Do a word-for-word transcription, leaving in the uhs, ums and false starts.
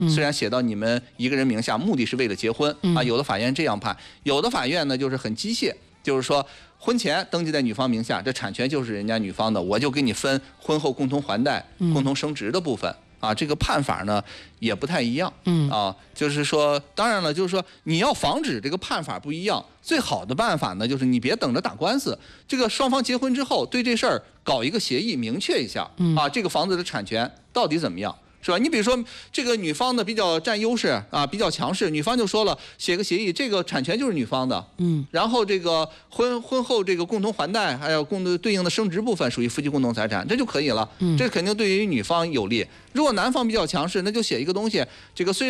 虽然写到你们一个人名下，目的是为了结婚啊，有的法院这样判，有的法院呢就是很机械，就是说婚前登记在女方名下，这产权就是人家女方的，我就给你分婚后共同还贷、共同生殖的部分。啊，这个判法呢也不太一样，嗯啊，就是说，当然了，就是说你要防止这个判法不一样，最好的办法呢，就是你别等着打官司，这个双方结婚之后对这事儿搞一个协议，明确一下，啊，这个房子的产权到底怎么样。是吧？你比如说，这个女方呢比较占优势啊，比较强势，女方就说了，写个协议，这个产权就是女方的，嗯，然后这个婚婚后这个共同还贷，还有共的对应的生殖部分属于夫妻共同财产，这就可以了，嗯，这肯定对于女方有利。如果男方比较强势，那就写一个东西，这个虽